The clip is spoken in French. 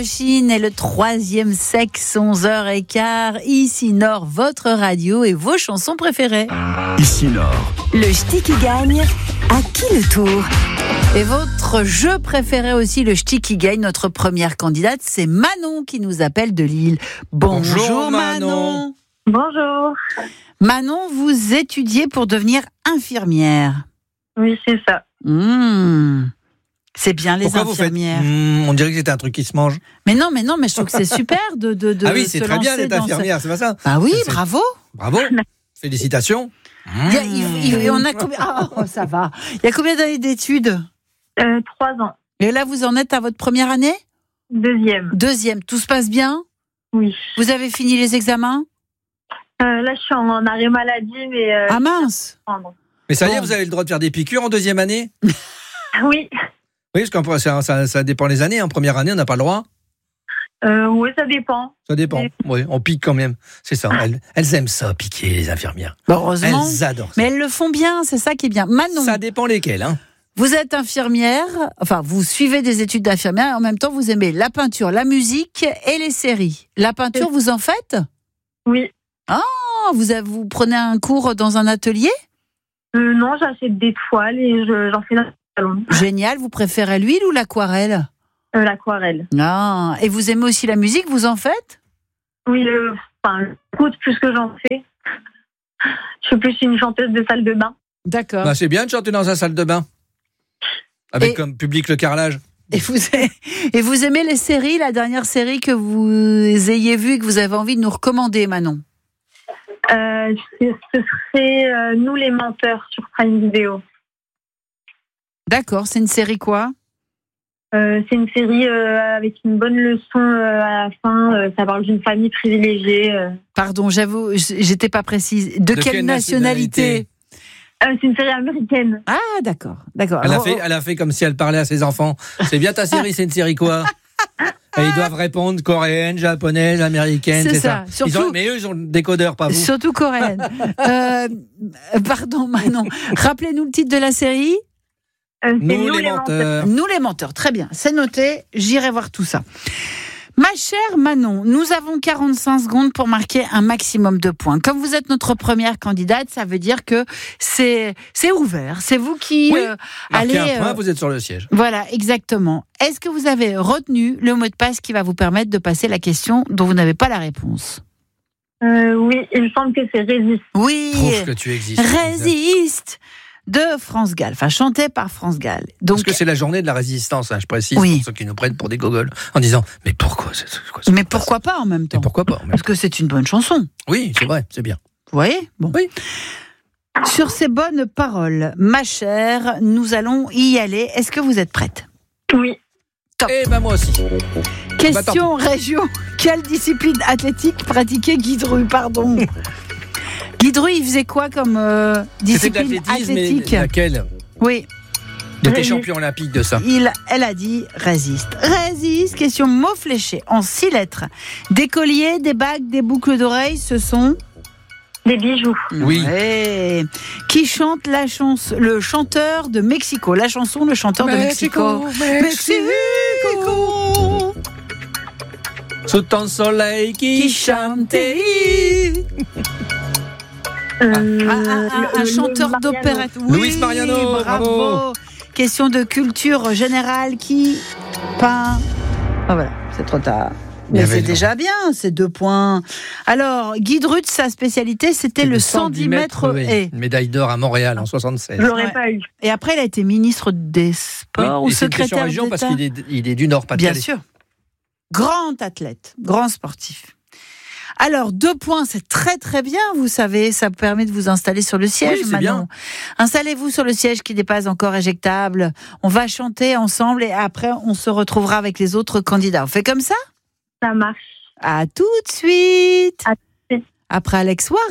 Indochine et le troisième sexe, 11h15. Ici Nord, votre radio et vos chansons préférées. Ici Nord. Le ch'ti qui gagne, à qui le tour? Et votre jeu préféré aussi, le ch'ti qui gagne. Notre première candidate, c'est Manon qui nous appelle de Lille. Bonjour Manon. Bonjour. Manon, vous étudiez pour devenir infirmière. Oui, c'est ça. C'est bien les Pourquoi infirmières. On dirait que c'était un trutruc qui se mange. Mais non, mais je trouve que c'est super de Ah oui, c'est se très bien lancer d'être dans infirmière, c'est pas ça? Ah oui, C'est- bravo. Bravo. Félicitations. On a combien... Oh, ça va. Il y a combien d'années d'études? 3 ans. Et là, vous en êtes à votre première année? Deuxième. Tout se passe bien? Oui. Vous avez fini les examens? Là, je suis en arrêt maladie, mais... Ah mince. Mais ça y est, Bon. vous avez le droit de faire des piqûres en deuxième année? Oui. Oui, parce que ça dépend les années. En première année, on n'a pas le droit. Oui, ça dépend. Ça dépend. Oui, on pique quand même. C'est ça. Elles aiment ça, piquer, les infirmières. Heureusement. Elles adorent ça. Mais elles le font bien, c'est ça qui est bien. Manon, Ça dépend lesquelles, hein. vous êtes infirmière, enfin vous suivez des études d'infirmière et en même temps vous aimez la peinture, la musique et les séries. La peinture, vous en faites? Oui. Oh, vous prenez un cours dans un atelier? Non, j'achète des toiles et j'en fais dans le salon. Génial, vous préférez l'huile ou l'aquarelle? L'aquarelle. Ah, et vous aimez aussi la musique, vous en faites? Oui, j'écoute plus que j'en fais. Je suis plus une chanteuse de salle de bain. D'accord. Bah, c'est bien de chanter dans un salle de bain. Avec Et- comme public le carrelage. Et vous aimez les séries, la dernière série que vous ayez vue et que vous avez envie de nous recommander, Manon? Ce serait Nous les menteurs sur Prime Video. D'accord, c'est une série quoi? C'est une série avec une bonne leçon à la fin. Ça parle d'une famille privilégiée. Pardon, j'avoue, j'étais pas précise. De quelle nationalité? C'est une série américaine. Ah, d'accord. Elle a fait comme si elle parlait à ses enfants. C'est bien ta série, c'est une série quoi? Et ils doivent répondre coréenne, japonaise, américaine, c'est ça. Surtout, Mais eux, ils ont le décodeur, pas vous. surtout coréenne. Pardon, Manon. Rappelez-nous le titre de la série. C'est Nous les menteurs. Nous les menteurs. Très bien, c'est noté. J'irai voir tout ça. Ma chère Manon, nous avons 45 secondes pour marquer un maximum de points. Comme vous êtes notre première candidate, ça veut dire que c'est ouvert. C'est vous qui Oui. allez... Marquez un point, vous êtes sur le siège. Voilà, exactement. Est-ce que vous avez retenu le mot de passe qui va vous permettre de passer la question dont vous n'avez pas la réponse? Oui, il me semble que c'est Résiste. Oui, Prouve que tu existes. Résiste de France Gall, enfin chanté par France Gall. Donc, Parce que c'est la journée de la résistance, hein, je précise, Oui. pour ceux qui nous prennent pour des gogoles, en disant « Mais pourquoi c'est quoi ça mais pourquoi pas en même temps? Mais pourquoi pas? Parce que c'est une bonne chanson. Oui, c'est vrai, c'est bien. Vous voyez? Bon. Oui. Sur ces bonnes paroles, ma chère, nous allons y aller. Est-ce que vous êtes prête? Oui. Top. Et ben moi aussi. Question région. Quelle discipline athlétique pratiquait Guy Dru? Pardon. Guy Dru, il faisait quoi comme C'était de discipline l'athlétisme, athlétique? mais laquelle? Oui, Il était champion olympique de ça. elle a dit résiste. Résiste, question mot fléché en 6 lettres. Des colliers, des bagues, des boucles d'oreilles, ce sont... Des bijoux. Oui. Ouais. Qui chante le chanteur de Mexico? La chanson, le chanteur de Mexico. Mexico. Sous ton soleil qui chantait. Un chanteur Mariano. d'opérette. Luis Mariano, bravo. Question de culture générale qui peint. Ah voilà, c'est trop tard. Mais c'est Bienvenue. déjà bien, c'est 2 points. Alors, Guy Drut, sa spécialité, c'était le 110 mètres haies. Une médaille d'or à Montréal en 76. Je l'aurais Ouais. pas eu. Et après, il a été ministre des Sports ou Oui, et c'est une question secrétaire région d'État. parce qu'il est du Nord, pas de Bien Calais. sûr. Grand athlète, grand sportif. Alors, 2 points, c'est très très bien, vous savez, ça vous permet de vous installer sur le siège, Oui, c'est Manon. bien. Installez-vous sur le siège qui n'est pas encore éjectable. On va chanter ensemble et après, on se retrouvera avec les autres candidats. On fait comme ça? Ça marche. À tout de suite. À tout de suite. Après Alex War.